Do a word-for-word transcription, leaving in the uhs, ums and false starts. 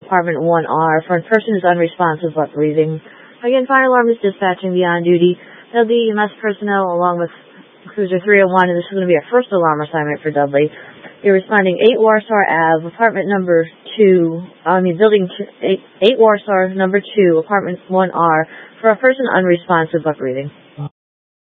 Apartment one R for a person who's unresponsive but breathing. Again, fire alarm is dispatching the on-duty L D E M S personnel along with Cruiser three oh one, and this is going to be our first alarm assignment for Dudley. You're responding eight Warsaw Avenue, apartment number two, I mean building two, eight, eight Warsaw, number two, apartment one R, for a person unresponsive but breathing.